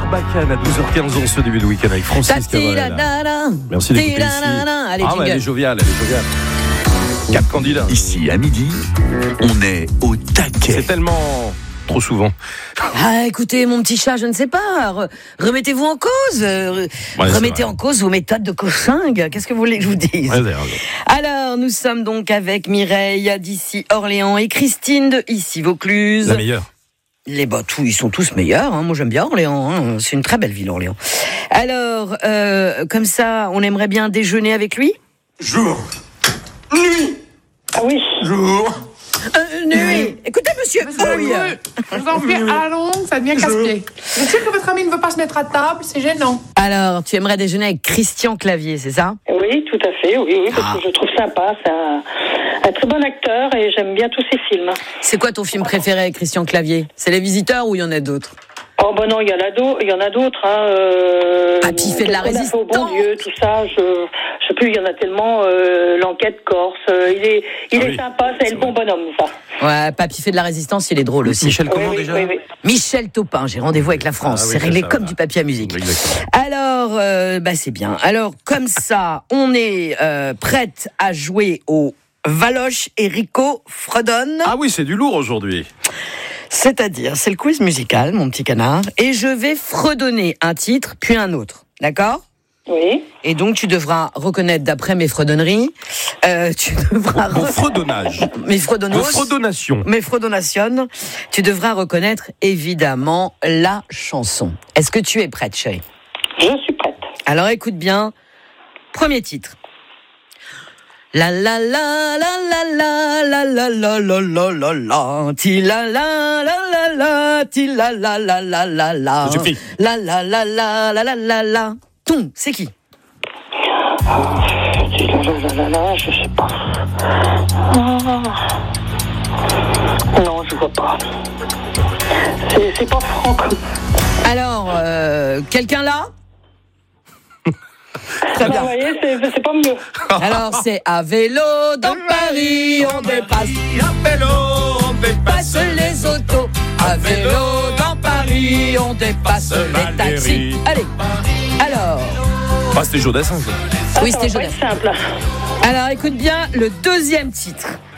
Sarbacane à 12h15 en ce début de week-end avec Francis Cabrel. Merci d'écouter ici. Allez, elle est joviale, elle est joviale. 4 candidats. Ici, à midi, on est au taquet. C'est tellement... trop souvent. Ah, écoutez, mon petit chat, je ne sais pas. Remettez-vous en cause. Remettez en cause vos méthodes de coching. Qu'est-ce que vous voulez que je vous dise ? Alors, nous sommes donc avec Mireille d'ici Orléans et Christine de ici Vaucluse. La meilleure. Ils sont tous meilleurs. Hein. Moi, j'aime bien Orléans. Hein. C'est une très belle ville, Orléans. Alors, comme ça, on aimerait bien déjeuner avec lui ? Jour. Nuit. Ah oui. Jour. Nuit. Écoutez, monsieur. Je vous en prie, allons, ça devient casse-pied. Je sais que votre ami ne veut pas se mettre à table, c'est gênant. Alors, tu aimerais déjeuner avec Christian Clavier, c'est ça ? Oui, tout à fait, oui, parce que je trouve sympa, c'est un très bon acteur et j'aime bien tous ses films. C'est quoi ton film préféré avec Christian Clavier ? C'est Les Visiteurs ou il y en a d'autres ? Oh ben non, il y en a d'autres. Hein, Papy fait de la résistance. Au bon Dieu, tout ça. Je sais plus, il y en a tellement. L'enquête corse, il est sympa, c'est le bon bonhomme, ça. Ouais, Papy fait de la résistance, il est drôle aussi. Michel comment déjà ? Oui. Michel Taupin, j'ai rendez-vous avec la France. C'est réglé comme du papier à musique. Exactement. Alors, c'est bien. Alors, comme ça, on est prête à jouer au Valoche et Rico fredonne. Ah oui, c'est du lourd aujourd'hui. C'est-à-dire, c'est le quiz musical, mon petit canard, et je vais fredonner un titre, puis un autre, d'accord ? Oui. Et donc, tu devras reconnaître, d'après mes fredonneries, Mon fredonnage. mes fredonnos, Fredonnation. mes fredonnations, tu devras reconnaître, évidemment, la chanson. Est-ce que tu es prête, chérie ? Je suis prête. Alors, écoute bien, premier titre. La la la la la la la la la la la la ti la la la la la ti la la la la la la la la la la la la la. Ton, c'est qui ? Je sais pas. Non, je vois pas. C'est pas Franck. Alors, quelqu'un là ? Très bien. Vous voyez, c'est pas mieux. Alors, c'est à vélo dans Paris, on dépasse. À vélo, on dépasse les autos. À vélo dans Paris, on dépasse les taxis. Allez, alors. Ah, c'était Jodassin, ça. Oui, c'était Ça va pas Jodassin. être simple. Alors, écoute bien le deuxième titre.